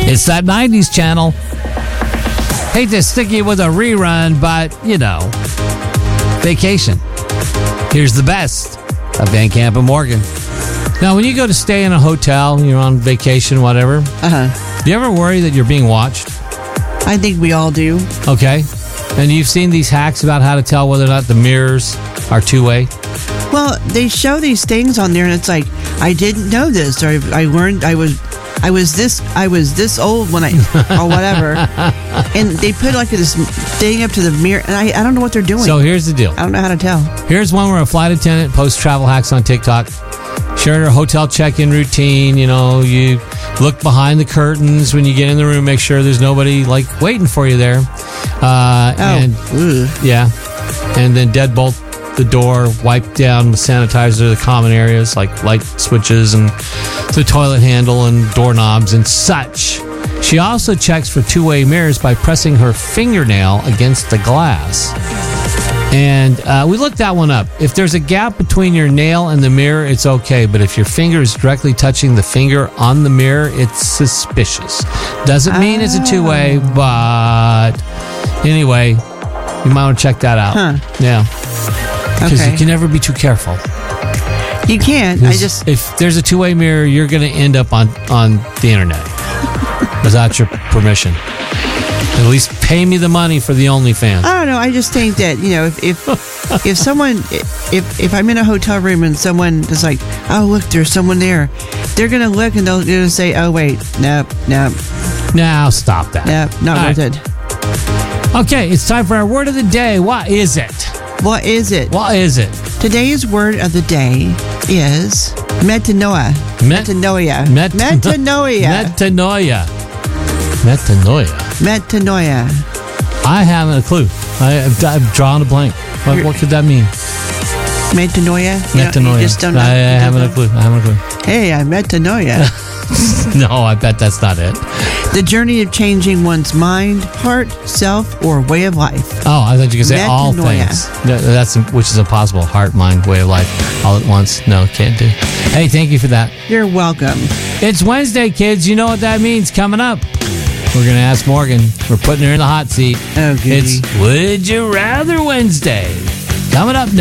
It's that 90s channel. Hate to stick you with a rerun, but, Vacation. Here's the best of Van Camp and Morgan. Now, when you go to stay in a hotel, you're on vacation, whatever. Do you ever worry that you're being watched? I think we all do. Okay. And you've seen these hacks about how to tell whether or not the mirrors are two-way? Well, they show these things on there, and it's like, I didn't know this, or I learned I was this old when or whatever. And they put like this thing up to the mirror, and I don't know what they're doing. So here's the deal. I don't know how to tell. Here's one where a flight attendant posts travel hacks on TikTok. Sharing her hotel check-in routine. You look behind the curtains when you get in the room, make sure there's nobody waiting for you there. And then deadbolt the door, wipe down with sanitizer the common areas like light switches and the toilet handle and doorknobs and such. She also checks for two-way mirrors by pressing her fingernail against the glass. And we looked that one up. If there's a gap between your nail and the mirror, it's okay. But if your finger is directly touching the finger on the mirror, it's suspicious. Doesn't mean it's a two-way, but anyway, you might want to check that out. Yeah. Because you can never be too careful. You can't. If there's a two-way mirror, you're going to end up on the internet without your permission. At least pay me the money for the OnlyFans. I don't know. I just think that if someone, if I'm in a hotel room and someone is like, oh look, there's someone there, they're gonna look and they're gonna say, oh wait, nope. Now stop that. Nope, not worth it. Okay, it's time for our word of the day. What is it? What is it? Today's word of the day is metanoia. Metanoia. I haven't a clue. I've drawn a blank. What could that mean? Metanoia? Metanoia. You just don't know. I haven't a clue. Hey, I metanoia. No, I bet that's not it. The journey of changing one's mind, heart, self, or way of life. Oh, I thought you could say all Metanoia. things. Which is impossible. Heart, mind, way of life, all at once. No, can't do. Hey, thank you for that. You're welcome. It's Wednesday, kids. You know what that means. Coming up, we're going to ask Morgan. We're putting her in the hot seat. Oh, goody. It's Would You Rather Wednesday. Coming up next.